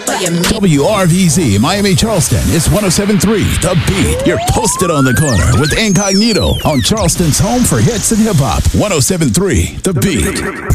WRVZ Miami Charleston is 107.3 The Beat. You're posted on the corner with Incognito on Charleston's home for hits and hip hop. 107.3 The Beat.